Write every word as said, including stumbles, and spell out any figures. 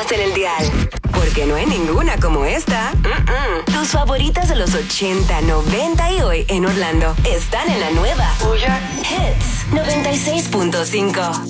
más en el dial. Porque no hay ninguna como esta. Mm-mm. Tus favoritas de los ochenta, noventa y hoy en Orlando están en la nueva Oh, yeah. Hits noventa y seis punto cinco.